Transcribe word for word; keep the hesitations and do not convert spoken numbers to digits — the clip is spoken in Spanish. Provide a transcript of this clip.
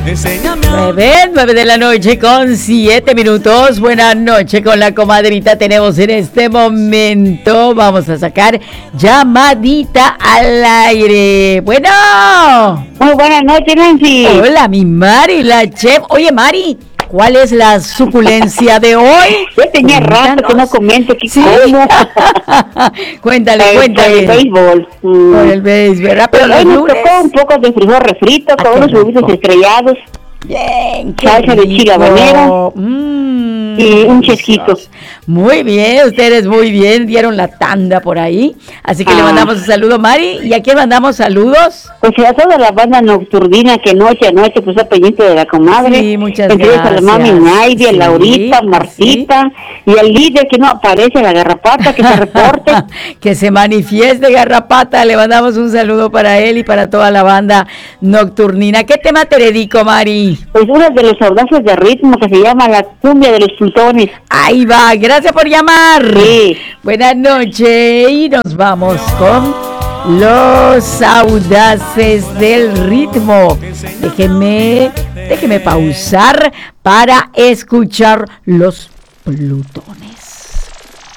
Nueve, nueve de la noche con siete minutos. Buenas noches con la comadrita. Tenemos en este momento, vamos a sacar llamadita al aire. Bueno. Muy buenas noches, Nancy. Hola, mi Mari, la chef. Oye, Mari, ¿cuál es la suculencia de hoy? Yo tenía rato que no comento que ¿Sí? como. Cuéntale, el, cuéntale. El béisbol. Mm. Por el béisbol, ¿verdad? Pero Pero hoy los nos lunes. tocó un poco de frijol refrito Ah, con qué unos huevitos rico. estrellados Bien, qué salsa de chile rico. habanero Mm, y un chesquito. Muy bien, ustedes muy bien, dieron la tanda por ahí. Así que le Ah. mandamos un saludo, Mari. ¿Y a quién mandamos saludos? Pues a toda la banda nocturnina que noche a noche pues está pendiente de la comadre. Sí, muchas Entre ellos a la mami gracias. Naidi, a Sí, Laurita, Martita y al líder que no aparece, la garrapata, que se reporte. Que se manifieste, Garrapata. Le mandamos un saludo para él y para toda la banda nocturnina. ¿Qué tema te dedico, Mari? Pues uno de los audaces de ritmo que se llama La Cumbia de los Plutones. Ahí va, gracias por llamar. Sí. Buenas noches y nos vamos con los audaces del ritmo. Déjeme, déjeme pausar para escuchar los Plutones.